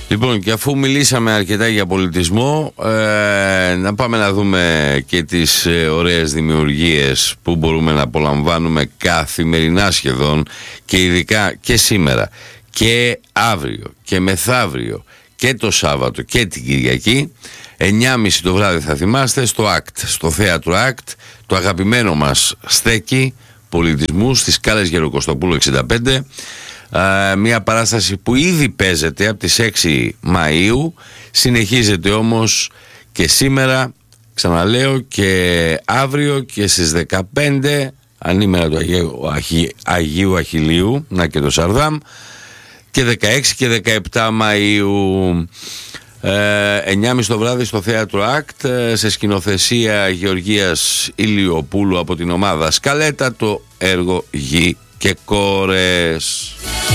Λοιπόν, και αφού μιλήσαμε αρκετά για πολιτισμό, να πάμε να δούμε και τις ωραίες δημιουργίες που μπορούμε να απολαμβάνουμε καθημερινά σχεδόν, και ειδικά και σήμερα και αύριο και μεθαύριο και το Σάββατο και την Κυριακή. 9.30 το βράδυ, θα θυμάστε, στο ACT, στο θέατρο ACT, το αγαπημένο μας στέκι πολιτισμού στις Σκάλες Γεροκοστοπούλου 65. Μια παράσταση που ήδη παίζεται από τις 6 Μαΐου, συνεχίζεται όμως και σήμερα, ξαναλέω, και αύριο και στις 15, ανήμερα του Αγίου Αχιλλείου, να και το Σαρδάμ, και 16 και 17 Μαΐου. 9.30 το βράδυ στο θέατρο ACT, σε σκηνοθεσία Γεωργίας Ηλιοπούλου από την ομάδα Σκαλέτα, το έργο «Γη και κόρες».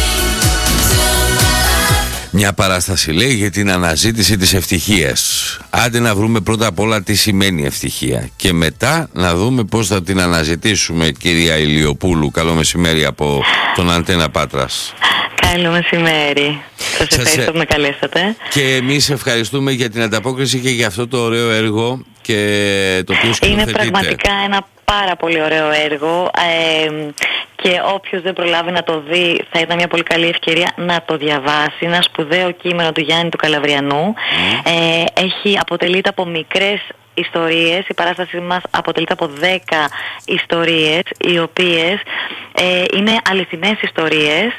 Μια παράσταση, λέει, για την αναζήτηση της ευτυχίας. Άντε να βρούμε πρώτα απ' όλα τι σημαίνει ευτυχία και μετά να δούμε πώς θα την αναζητήσουμε, κυρία Ηλιοπούλου. Καλό μεσημέρι από τον Αντένα Πάτρας. Καλό μεσημέρι. Σας ευχαριστώ που με καλέσατε. Και εμείς ευχαριστούμε για την ανταπόκριση και για αυτό το ωραίο έργο και το οποίο σκηνοθετείτε. Είναι πραγματικά ένα πάρα πολύ ωραίο έργο, και όποιος δεν προλάβει να το δει θα ήταν μια πολύ καλή ευκαιρία να το διαβάσει. Ένα σπουδαίο κείμενο του Γιάννη του Καλαβριανού. Αποτελείται από μικρές ιστορίες. Η παράσταση μας αποτελείται από 10 ιστορίες, οι οποίες είναι αληθινές ιστορίες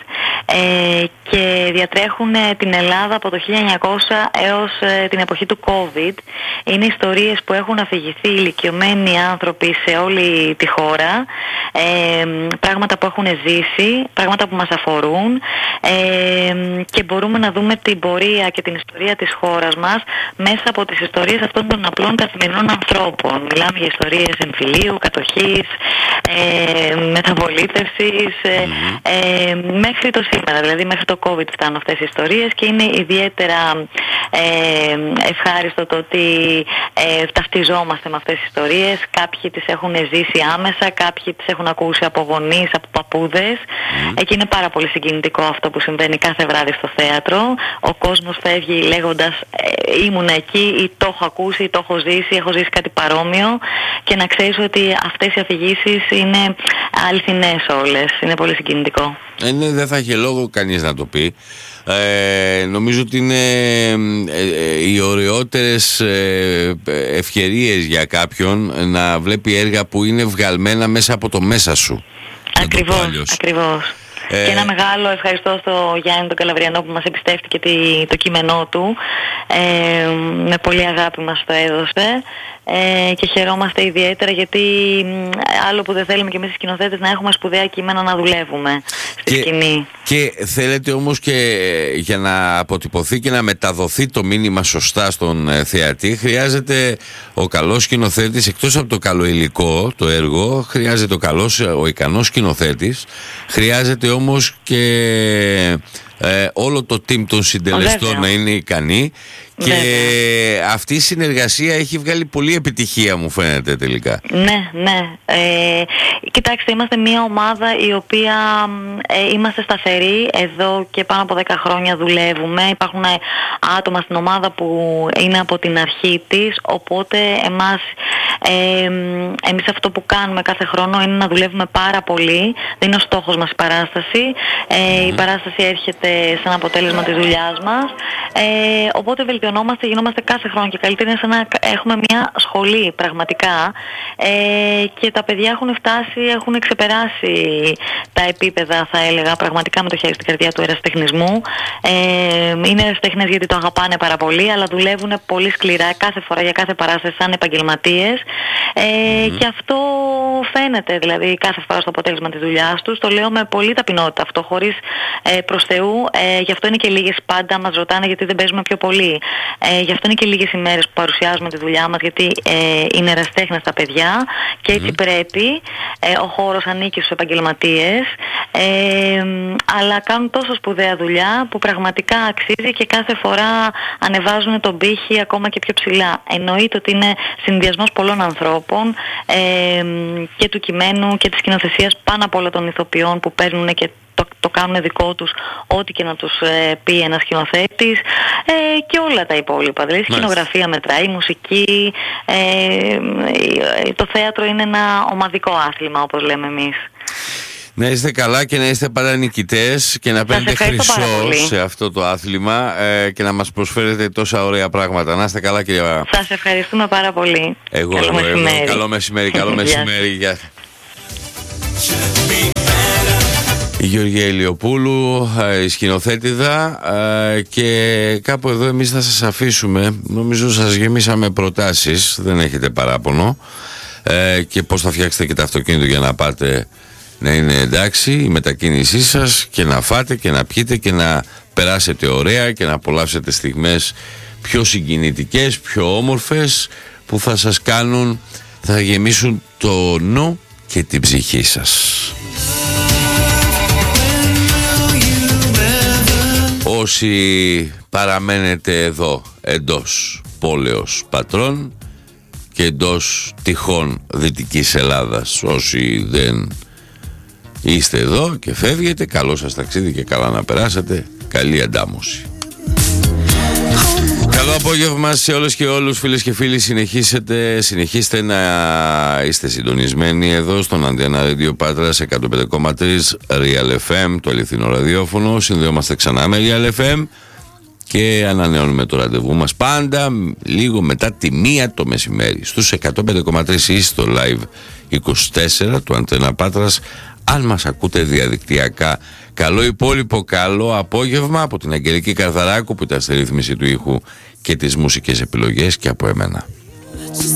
και διατρέχουν την Ελλάδα από το 1900 έως την εποχή του COVID. Είναι ιστορίες που έχουν αφηγηθεί ηλικιωμένοι άνθρωποι σε όλη τη χώρα, πράγματα που έχουν ζήσει, πράγματα που μας αφορούν, και μπορούμε να δούμε την πορεία και την ιστορία της χώρας μας μέσα από τις ιστορίες αυτών των απλών καθημερινών ανθρώπων. Μιλάμε για ιστορίες εμφυλίου, κατοχής, μεταβολήτευσης, μέχρι το σήμερα, δηλαδή μέχρι το COVID φτάνουν αυτές οι ιστορίες, και είναι ιδιαίτερα ευχάριστο το ότι ταυτιζόμαστε με αυτές τις ιστορίες. Κάποιοι τις έχουν ζήσει άμεσα, κάποιοι τις έχουν ακούσει από γονείς, από παππούδες, και είναι πάρα πολύ συγκινητικό αυτό που συμβαίνει κάθε βράδυ στο θέατρο. Ο κόσμος φεύγει λέγοντας ήμουν εκεί, ή το έχω ακούσει, ή το έχω ζήσει, έχω ζήσει κάτι παρόμοιο, και να ξέρεις ότι αυτές οι αφηγήσεις είναι αληθινές όλες. Είναι πολύ συγκινητικό. Ναι, δεν θα είχε λόγο κανείς να το πει. Νομίζω ότι είναι οι ωραιότερες ευκαιρίες για κάποιον να βλέπει έργα που είναι βγαλμένα μέσα από το μέσα σου. Ακριβώς. Και ένα μεγάλο ευχαριστώ στο Γιάννη τον Καλαβριανό που μας εμπιστεύτηκε το κείμενό του. Με πολύ αγάπη μας το έδωσε, και χαιρόμαστε ιδιαίτερα, γιατί άλλο που δεν θέλουμε και εμείς οι σκηνοθέτες να έχουμε σπουδαία κείμενα να δουλεύουμε στη σκηνή. Και θέλετε όμως και για να αποτυπωθεί και να μεταδοθεί το μήνυμα σωστά στον θεατή, χρειάζεται ο καλός σκηνοθέτης, εκτός από το καλό υλικό, το έργο, χρειάζεται ο ικανός σκηνοθέτης, χρειάζεται όμως και όλο το team των συντελεστών να είναι ικανοί. Και αυτή η συνεργασία έχει βγάλει πολλή επιτυχία, μου φαίνεται, τελικά. Ναι. Κοιτάξτε, είμαστε μια ομάδα η οποία είμαστε σταθεροί. Εδώ και πάνω από 10 χρόνια δουλεύουμε. Υπάρχουν άτομα στην ομάδα που είναι από την αρχή της. Οπότε εμείς αυτό που κάνουμε κάθε χρόνο είναι να δουλεύουμε πάρα πολύ. Δεν είναι ο στόχος μας η παράσταση. Η παράσταση έρχεται σαν αποτέλεσμα της δουλειάς μας. Οπότε βελτιωνόμαστε, γινόμαστε κάθε χρόνο και καλύτερα. Είναι σαν να έχουμε μια σχολή πραγματικά, και τα παιδιά έχουν φτάσει, έχουν ξεπεράσει τα επίπεδα, θα έλεγα, πραγματικά με το χέρι στην καρδιά του ερασιτεχνισμού. Είναι ερασιτέχνες γιατί το αγαπάνε πάρα πολύ, αλλά δουλεύουν πολύ σκληρά κάθε φορά για κάθε παράσταση σαν επαγγελματίες, και αυτό φαίνεται δηλαδή κάθε φορά στο αποτέλεσμα της δουλειάς τους. Το λέω με πολύ ταπεινότητα αυτό, χωρίς προς Θεού. Γι' αυτό είναι και λίγες, πάντα μας ρωτάνε γιατί δεν παίζουμε πιο πολύ. Γι' αυτό είναι και λίγες ημέρες που παρουσιάζουμε τη δουλειά μας, γιατί είναι ερασιτέχνες τα παιδιά και έτσι πρέπει. Ο χώρος ανήκει στους επαγγελματίες, αλλά κάνουν τόσο σπουδαία δουλειά που πραγματικά αξίζει, και κάθε φορά ανεβάζουν τον πύχη ακόμα και πιο ψηλά. Εννοείται ότι είναι συνδυασμός πολλών ανθρώπων, και του κειμένου και της σκηνοθεσίας, πάνω από όλα των ηθοποιών που παίρνουν και το κάνουν δικό τους, ό,τι και να τους πει ένας σκηνοθέτης, και όλα τα υπόλοιπα. Δηλαδή η σκηνογραφία μετράει, η μουσική, το θέατρο είναι ένα ομαδικό άθλημα, όπως λέμε εμείς. Να είστε καλά και να είστε πάντα νικητές και να παίρνετε χρυσό σε αυτό το άθλημα, και να μας προσφέρετε τόσα ωραία πράγματα. Να είστε καλά, κυρία. Σας ευχαριστούμε πάρα πολύ. Καλό μεσημέρι. Καλό μεσημέρι. Η Γεωργία Ηλιοπούλου, η σκηνοθέτηδα, και κάπου εδώ εμείς θα σας αφήσουμε. Νομίζω σας γεμίσαμε προτάσεις, δεν έχετε παράπονο, και πώς θα φτιάξετε και το αυτοκίνητο για να πάτε να είναι εντάξει η μετακίνησή σας, και να φάτε και να πιείτε και να περάσετε ωραία και να απολαύσετε στιγμές πιο συγκινητικές, πιο όμορφες, που θα σας κάνουν, θα γεμίσουν το νου και την ψυχή σας. Όσοι παραμένετε εδώ εντός πόλεως Πατρών και εντός τυχών Δυτικής Ελλάδας, όσοι δεν είστε εδώ και φεύγετε, καλό σας ταξίδι και καλά να περάσετε, καλή αντάμωση. Καλό απόγευμα σε όλες και όλους, φίλες και φίλοι. Συνεχίστε να είστε συντονισμένοι εδώ στον Αντένα Radio Πάτρας 105,3 Real FM, το αληθινό ραδιόφωνο. Συνδεόμαστε ξανά με Real FM και ανανεώνουμε το ραντεβού μας πάντα λίγο μετά τη 1 το μεσημέρι στους 105,3 ή στο live 24 του Αντένα Πάτρας, αν μας ακούτε διαδικτυακά. Καλό υπόλοιπο καλό απόγευμα από την Αγγελική Καρδαράκου που ήταν στη ρύθμιση του ήχου και τις μουσικές επιλογές, και από εμένα.